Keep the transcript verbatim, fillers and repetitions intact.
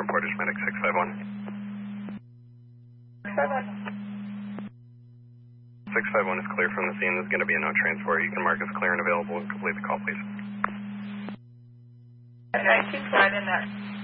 Portage Medic six five one. six five one is clear from the scene. There's going to be a no transport. You can mark as clear and available and complete the call, please. nineteen five in that.